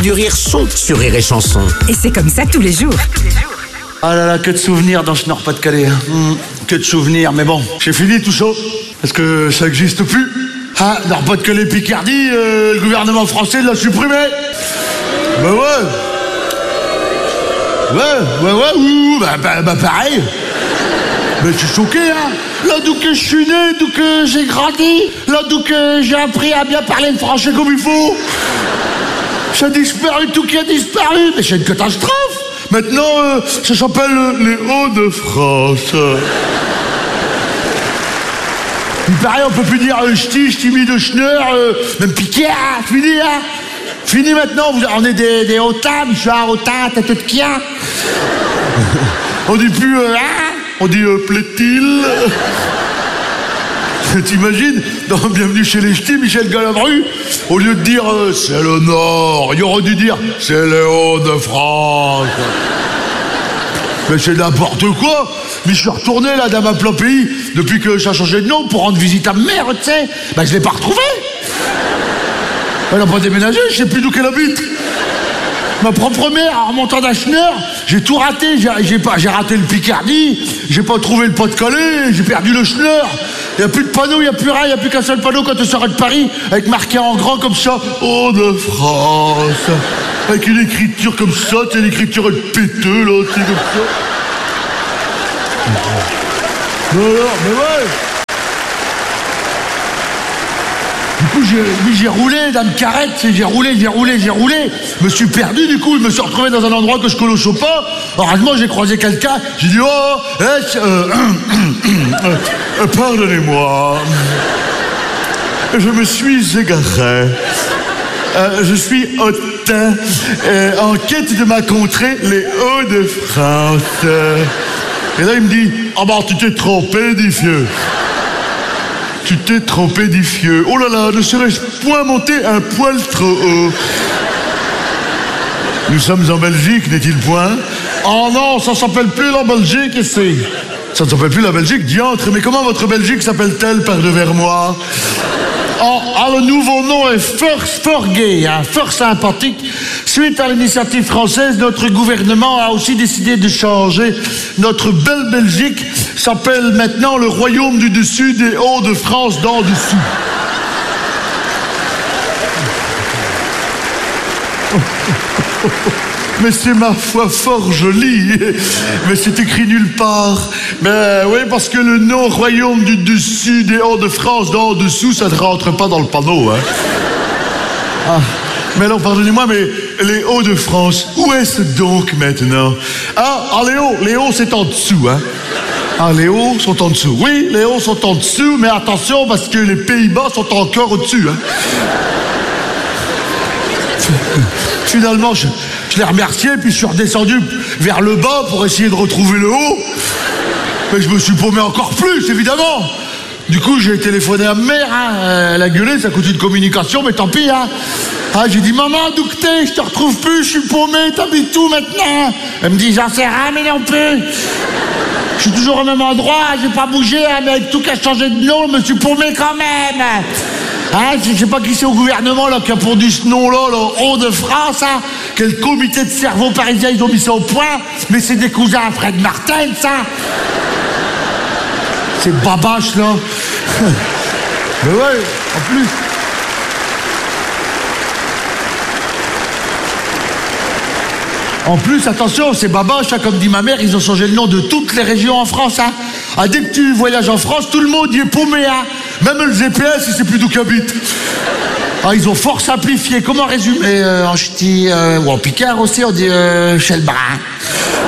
Du rire sont sur Rire et Chanson. Et c'est comme ça tous les jours. Ah là là, que de souvenirs dans ce Nord-Pas-de-Calais. Que de souvenirs, mais bon, j'ai fini tout ça. Parce que ça n'existe plus. Ah, Nord-Pas-de-Calais, Picardie, le gouvernement français l'a supprimé. Bah ouais. Bah pareil. Mais je suis choqué, hein. Là d'où que je suis né, d'où que j'ai grandi, là d'où que j'ai appris à bien parler le français comme il faut. Ça a disparu, tout qui a disparu. Mais c'est une catastrophe. Maintenant, ça s'appelle les Hauts-de-France. Il paraît, on peut plus dire ch'ti, ch'timi de schneur, même piqué, hein, fini, hein. Fini maintenant, on est des Hauts-tas, Michard, Hauts-tas, tête de kia. On dit plus, hein, on dit plaît-il. T'imagines, dans Bienvenue chez les Ch'tis, Michel Galabru, au lieu de dire c'est le Nord, il aurait dû dire c'est les Hauts-de-France. Mais c'est n'importe quoi. Mais je suis retourné là dans ma plein pays depuis que ça a changé de nom pour rendre visite à ma mère, tu sais. Ben je l'ai pas retrouvée. Elle n'a pas déménagé, je sais plus d'où qu'elle habite. Ma propre mère, en remontant d'Acheneur, j'ai tout raté. J'ai raté le Picardie, j'ai pas trouvé le Pas-de-Calais, j'ai perdu le Schneur. Il n'y a plus de panneau, il n'y a plus rien, il n'y a plus qu'un seul panneau quand on sort de Paris, avec marqué en grand comme ça, Hauts-de-France. Avec une écriture comme ça, tu sais, une écriture péteux, là, tu sais, comme ça. Mais ouais. Du coup, j'ai roulé dans une carrette, j'ai roulé. Je me suis perdu, du coup, je me suis retrouvé dans un endroit que je connaissais pas. Heureusement, j'ai croisé quelqu'un. J'ai dit, pardonnez-moi. Je me suis égaré. Je suis hautain, en quête de ma contrée, les Hauts-de-France. Et là, il me dit, tu t'es trompé, dit vieux. Tu t'es trompé, dit vieux. Oh là là, ne serais-je point monté un poil trop haut? Nous sommes en Belgique, n'est-il point? Oh non, ça s'appelle plus la Belgique ici. Ça ne s'appelle plus la Belgique, diantre. Mais comment votre Belgique s'appelle-t-elle par devers moi? Le nouveau nom est fort gay, hein, fort sympathique. Suite à l'initiative française, notre gouvernement a aussi décidé de changer. Notre belle Belgique s'appelle maintenant le Royaume du Dessus des Hauts-de-France d'en dessous. Mais c'est ma foi fort joli. Mais c'est écrit nulle part. Mais oui, parce que le nom Royaume du Dessus des Hauts-de-France d'en dessous, ça ne rentre pas dans le panneau, hein. Ah, mais alors, pardonnez-moi, mais les Hauts-de-France, où est-ce donc maintenant? Les Hauts, c'est en dessous, hein. Les Hauts sont en dessous. Oui, les Hauts sont en dessous, mais attention, parce que les Pays-Bas sont encore au-dessus, hein. Finalement, je l'ai remercié, puis je suis redescendu vers le bas pour essayer de retrouver le haut. Mais je me suis paumé encore plus, évidemment. Du coup, j'ai téléphoné à ma mère, hein. Elle a gueulé, ça coûte une communication, mais tant pis, hein. J'ai dit, maman, d'où que t'es? Je te retrouve plus, je suis paumé, t'habites où maintenant? Elle me dit, j'en sais rien, mais non plus. Je suis toujours au même endroit, j'ai pas bougé, hein, mais avec tout qui a changé de nom, je me suis paumé quand même. Je sais pas qui c'est au gouvernement là, qui a pondu ce nom-là, là, Hauts-de-France, hein. Quel comité de cerveau parisien, ils ont mis ça au point. Mais c'est des cousins à Fred Martin, ça. C'est Babache, là. Mais ouais, en plus. En plus, attention, c'est Babache, hein, comme dit ma mère, ils ont changé le nom de toutes les régions en France, hein. Dès que tu voyages en France, tout le monde y est paumé, hein. Même le GPS, il sait plus d'où qu'habite. Ils ont fort simplifié. Comment résumer en ch'ti ou en picard aussi, on dit chez le bras.